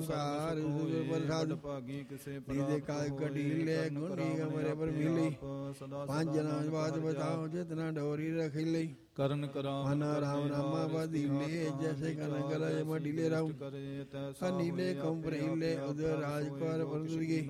ਕਾਰ ਪ੍ਰਸਾਦ ਭਾਗੀ ਕਿਸੇ ਦੀਦੇ ਕਾਲ ਕਟੀਲੇ ਗੁਣੀ ਕਮਰੇ ਪਰ ਮਿਲੀ ਪੰਜ ਨਾਮ ਬਾਤ ਬਤਾਓ ਜਿਤਨਾ ਡੋਰੀ ਰਖੀ ਲਈ ਕਰਨ ਕਰਾਮ ਮਨ ਰਾਮ ਨਾਮਾ ਬਦੀਲੇ ਜੈਸੇ ਕਰਨ ਕਰੇ ਮਡੀਲੇ ਰਾਮ ਅਨੀਲੇ ਕੰਪਰੀਲੇ ਉਦਰ ਰਾਜ ਕਰ ਪਰਦੁਗੀ